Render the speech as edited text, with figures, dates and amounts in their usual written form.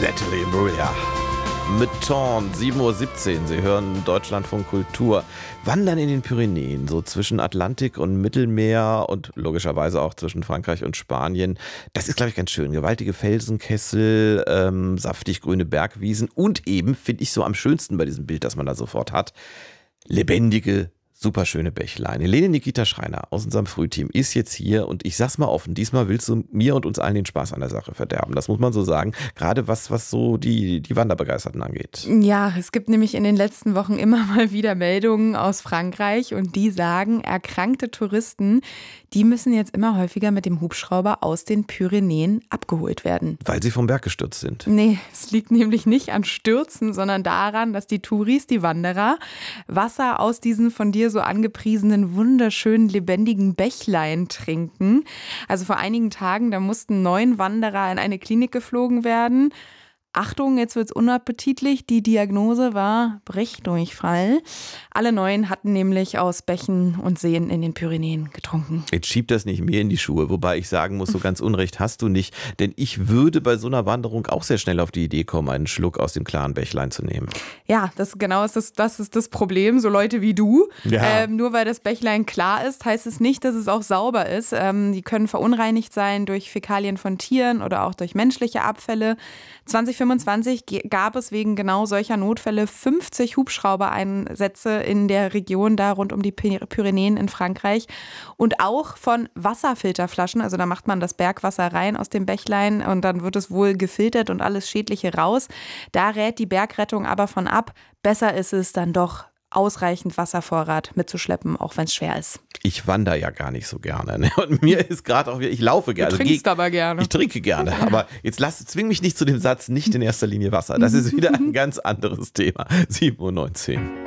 Natalie Imbruglia mit Torn, 7:17 Uhr. Sie hören Deutschlandfunk Kultur. Wandern in den Pyrenäen, so zwischen Atlantik und Mittelmeer und logischerweise auch zwischen Frankreich und Spanien. Das ist, glaube ich, ganz schön. Gewaltige Felsenkessel, saftig grüne Bergwiesen und eben, finde ich so am schönsten bei diesem Bild, das man da sofort hat, lebendige, superschöne Bächlein. Helene Nikita Schreiner aus unserem Frühteam ist jetzt hier und ich sag's mal offen, diesmal willst du mir und uns allen den Spaß an der Sache verderben. Das muss man so sagen, gerade was so die Wanderbegeisterten angeht. Ja, es gibt nämlich in den letzten Wochen immer mal wieder Meldungen aus Frankreich und die sagen, erkrankte Touristen, die müssen jetzt immer häufiger mit dem Hubschrauber aus den Pyrenäen abgeholt werden. Weil sie vom Berg gestürzt sind. Nee, es liegt nämlich nicht an Stürzen, sondern daran, dass die Touris, die Wanderer, Wasser aus diesen von dir so angepriesenen, wunderschönen, lebendigen Bächlein trinken. Also vor einigen Tagen, da mussten 9 Wanderer in eine Klinik geflogen werden. Achtung, jetzt wird's unappetitlich. Die Diagnose war Brechdurchfall. Alle 9 hatten nämlich aus Bächen und Seen in den Pyrenäen getrunken. Jetzt schiebt das nicht mir in die Schuhe, wobei ich sagen muss, so ganz Unrecht hast du nicht, denn ich würde bei so einer Wanderung auch sehr schnell auf die Idee kommen, einen Schluck aus dem klaren Bächlein zu nehmen. Ja, das ist das Problem, so Leute wie du. Ja. Nur weil das Bächlein klar ist, heißt es nicht, dass es auch sauber ist. Die können verunreinigt sein durch Fäkalien von Tieren oder auch durch menschliche Abfälle. 2025 gab es wegen genau solcher Notfälle 50 Hubschraubereinsätze in der Region da rund um die Pyrenäen in Frankreich und auch von Wasserfilterflaschen, also da macht man das Bergwasser rein aus dem Bächlein und dann wird es wohl gefiltert und alles Schädliche raus. Da rät die Bergrettung aber von ab, besser ist es dann doch, ausreichend Wasservorrat mitzuschleppen, auch wenn es schwer ist. Ich wandere ja gar nicht so gerne. Ne? Und mir ist gerade auch, ich laufe gerne. Du trinkst aber gerne. Ich trinke gerne, aber jetzt zwing mich nicht zu dem Satz, nicht in erster Linie Wasser. Das ist wieder ein ganz anderes Thema. 7:19 Uhr.